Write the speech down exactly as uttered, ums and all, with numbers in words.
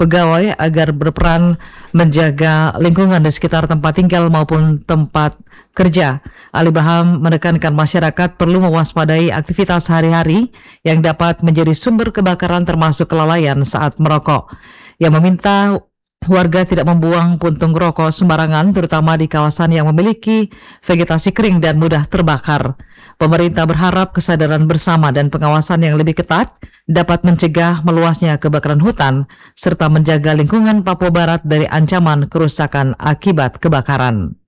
pegawai agar berperan menjaga lingkungan di sekitar tempat tinggal maupun tempat kerja. Ali Baham menekankan masyarakat perlu mewaspadai aktivitas sehari-hari yang dapat menjadi sumber kebakaran termasuk kelalaian saat merokok. Ia meminta warga tidak membuang puntung rokok sembarangan, terutama di kawasan yang memiliki vegetasi kering dan mudah terbakar. Pemerintah berharap kesadaran bersama dan pengawasan yang lebih ketat dapat mencegah meluasnya kebakaran hutan, serta menjaga lingkungan Papua Barat dari ancaman kerusakan akibat kebakaran.